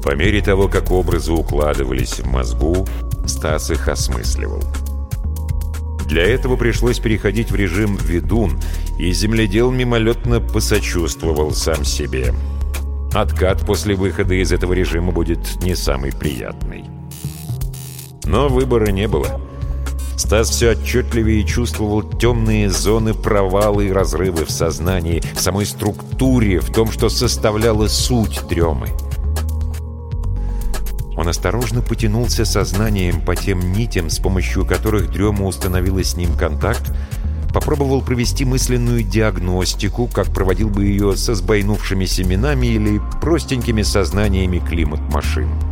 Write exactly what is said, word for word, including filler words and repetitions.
По мере того, как образы укладывались в мозгу, Стас их осмысливал. Для этого пришлось переходить в режим «ведун», и земледел мимолетно посочувствовал сам себе. Откат после выхода из этого режима будет не самый приятный. Но выбора не было. Стас все отчетливее чувствовал темные зоны, провалы и разрывы в сознании, в самой структуре, в том, что составляла суть дремы. Он осторожно потянулся сознанием по тем нитям, с помощью которых дрема установила с ним контакт, попробовал провести мысленную диагностику, как проводил бы ее со сбойнувшими семенами или простенькими сознаниями климат-машин.